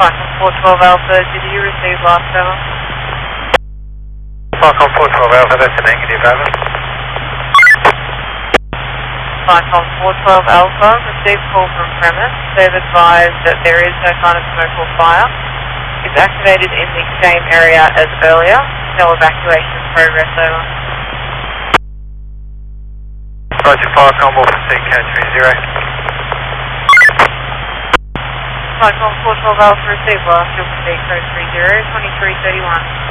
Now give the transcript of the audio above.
Falcon 412 Alpha, did you receive last over? Falcon 412 Alpha, that's a negative, over. Falcon 412 Alpha, received call from premise. They've advised that there is no sign of smoke or fire. It's activated in the same area as earlier. No evacuation in progress, over. Roger, Falcon, we'll proceed, catch 30. Falcon 412 Alpha, received last, you'll proceed code 30, 2331.